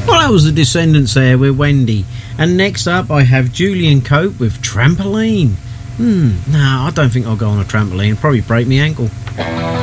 Well, that was the Descendants there with Wendy. And next up, I have Julian Cope with Trampoline. No, I don't think I'll go on a trampoline. It'll probably break my ankle.